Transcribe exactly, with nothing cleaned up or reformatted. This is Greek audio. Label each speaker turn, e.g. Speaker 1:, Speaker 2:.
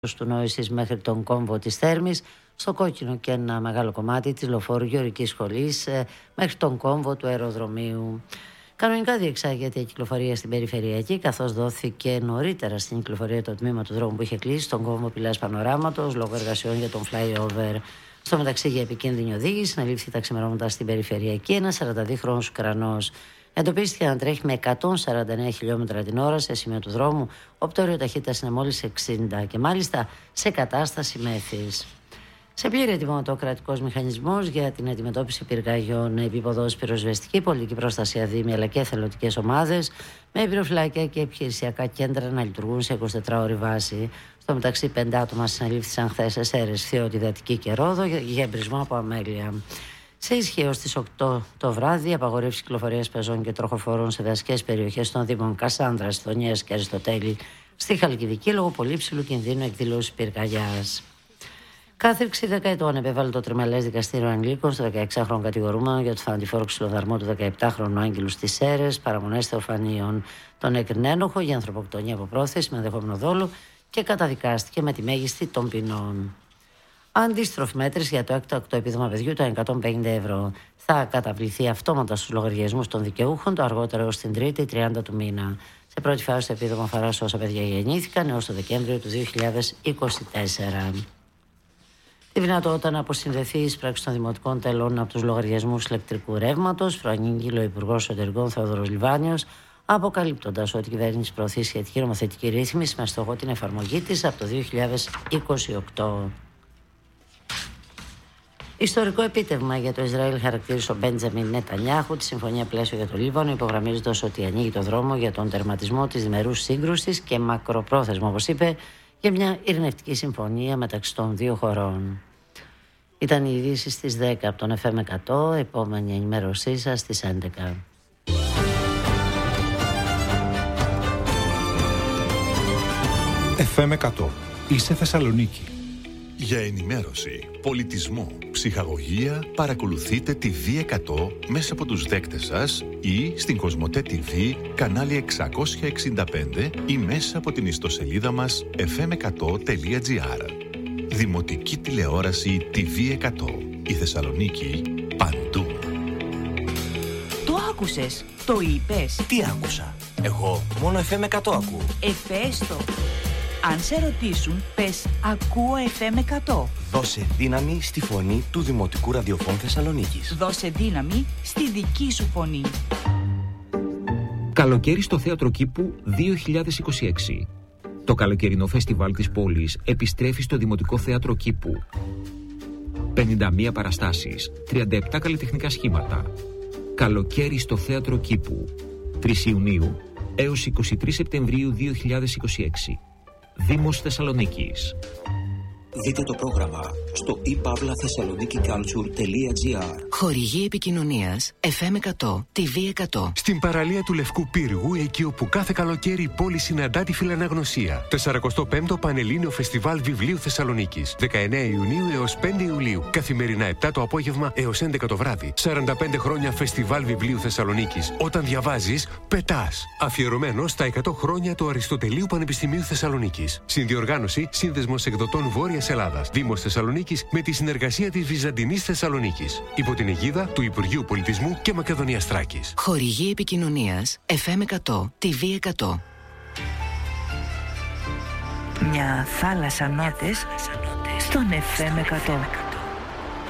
Speaker 1: του Νόησης μέχρι τον κόμβο της Θέρμης, στο κόκκινο και ένα μεγάλο κομμάτι της λεωφόρου Γεωργικής Σχολής μέχρι τον κόμβο του αεροδρομίου. Κανονικά διεξάγεται η κυκλοφορία στην περιφερειακή, καθώς δόθηκε νωρίτερα στην κυκλοφορία το τμήμα του δρόμου που είχε κλείσει στον κόμβο Πηλάς Πανοράματος λόγω εργασιών για τον flyover. Στο μεταξύ, για επικίνδυνη οδήγηση, αναλήφθη τα ξημερώματα στην περιφερειακή ένα σαρανταδύχρονος Ουκρανός. Εντοπίστηκε να τρέχει με εκατόν σαράντα εννέα χιλιόμετρα την ώρα σε σημείο του δρόμου, όπου το όριο ταχύτητας είναι μόλις εξήντα και μάλιστα σε κατάσταση μέθης. Σε πλήρη ετοιμότητα ο κρατικός μηχανισμός για την αντιμετώπιση πυρκαγιών, επίποδος πυροσβεστική, πολιτική προστασία δήμοι αλλά και εθελοντικές ομάδες με πυροφυλάκια και επιχειρησιακά κέντρα να λειτουργούν σε εικοσιτετράωρη βάση. Στο μεταξύ, πέντε άτομα συνελήφθησαν χθες σε Σέρρες, Θειώτη, Δατική και Ρόδο για εμπρισμό από αμέλεια. Σε ισχύ ως τις οκτώ το βράδυ, απαγορεύση κυκλοφορίας πεζών και τροχοφόρων σε δασικές περιοχές των δήμων Κασάνδρας, Θονίας και Αριστοτέλη στη Χαλκιδική λόγω πολύ ψηλού κινδύνου εκδήλωσης πυρκαγιάς. Κάθριξη δέκα ετών επέβαλε το τριμελές δικαστήριο Αγγλίκων στο δεκαεξάχρονο κατηγορούμενο για το θανατηφόρο ξυλοδαρμό του δεκαεπτάχρονου Άγγελου στις Σέρρες, παραμονές θεοφανίων. Τον έκρινε ένοχο για ανθρωποκτονία από πρόθεση με ενδεχόμενο δόλο και καταδικάστηκε με τη μέγιστη των ποινών. Αντίστροφη μέτρηση για το έκτακτο επίδομα παιδιού των εκατόν πενήντα ευρώ. Θα καταβληθεί αυτόματα στους λογαριασμούς των δικαιούχων το αργότερο έως την Τρίτη τριάντα του μήνα. Σε πρώτη φάση το επίδομα αφορά σε όσα παιδιά γεννήθηκαν έως το Δεκέμβριο του δύο χιλιάδες είκοσι τέσσερα. Τη δυνατότητα να αποσυνδεθεί η εισπράξη των δημοτικών τελών από τους λογαριασμούς ηλεκτρικού ρεύματος, προανήγγειλε ο Υπουργός Εσωτερικών Θεόδωρος Λιβάνιος, αποκαλύπτοντας ότι η κυβέρνηση προωθεί σχετική νομοθετική ρύθμιση με στόχο την εφαρμογή της από το δύο χιλιάδες είκοσι οκτώ. Ιστορικό επίτευγμα για το Ισραήλ χαρακτήρισε ο Μπέντζαμιν Νετανιάχου τη συμφωνία πλαίσιο για το Λίβανο, υπογραμμίζοντας ότι ανοίγει το δρόμο για τον τερματισμό της διμερούς σύγκρουσης και μακροπρόθεσμα, όπως είπε, για μια ειρηνευτική συμφωνία μεταξύ των δύο χωρών. Ήταν οι ειδήσεις στις δέκα από τον εφ εμ εκατό, επόμενη ενημέρωσή σας στις έντεκα.
Speaker 2: εφ εμ εκατό. Είσαι Θεσσαλονίκη.
Speaker 3: Για ενημέρωση, πολιτισμό, ψυχαγωγία, παρακολουθείτε τη βι εκατό μέσα από τους δέκτες σας ή στην Κοσμοτέ τι βι, κανάλι εξακόσια εξήντα πέντε ή μέσα από την ιστοσελίδα μας εφ εμ εκατό τελεία τζι άρ. Δημοτική τηλεόραση τι βι εκατό. Η Θεσσαλονίκη παντού.
Speaker 4: Το άκουσες, το είπες.
Speaker 5: Τι άκουσα? Εγώ μόνο εφ εμ εκατό ακούω.
Speaker 4: Εφέστο. Αν σε ρωτήσουν, πες «Ακούω εφ εμ εκατό».
Speaker 5: Δώσε δύναμη στη φωνή του Δημοτικού Ραδιοφώνου Θεσσαλονίκης.
Speaker 4: Δώσε δύναμη στη δική σου φωνή.
Speaker 6: Καλοκαίρι στο Θέατρο Κήπου δύο χιλιάδες είκοσι έξι. Το καλοκαιρινό φεστιβάλ της πόλης επιστρέφει στο Δημοτικό Θέατρο Κήπου. πενήντα μία παραστάσεις, τριάντα επτά καλλιτεχνικά σχήματα. Καλοκαίρι στο Θέατρο Κήπου. τρεις Ιουνίου έως είκοσι τρεις Σεπτεμβρίου δύο χιλιάδες είκοσι έξι. Δήμος Θεσσαλονίκης.
Speaker 7: Δείτε το πρόγραμμα στο i pavla thessaloniki culture τελεία τζι άρ.
Speaker 8: Χορηγή επικοινωνίας εφ εμ εκατό, τι βι εκατό.
Speaker 9: Στην παραλία του Λευκού Πύργου, εκεί όπου κάθε καλοκαίρι η πόλη συναντά τη φιλαναγνωσία. σαράντα πέμπτο Πανελλήνιο Φεστιβάλ Βιβλίου Θεσσαλονίκης. δεκαεννέα Ιουνίου έως πέντε Ιουλίου. Καθημερινά επτά το απόγευμα έως έντεκα το βράδυ. σαράντα πέντε χρόνια Φεστιβάλ Βιβλίου Θεσσαλονίκης. Όταν διαβάζεις, πετάς. Αφιερωμένο στα εκατό χρόνια του Αριστοτελείου Πανεπιστημίου Θεσσαλονίκης. Συνδιοργάνωση Σύνδεσμος Εκδοτών Βόρειας Ελλάδας. Δήμος Θεσσαλονίκης με τη συνεργασία της Βυζαντινής Θεσσαλονίκης. Υπό την αιγίδα του Υπουργείου Πολιτισμού και Μακεδονίας Θράκης.
Speaker 8: Χορηγή επικοινωνίας εφ εμ εκατό, τι βι εκατό.
Speaker 4: Μια θάλασσα νότες στον εφ εμ εκατό.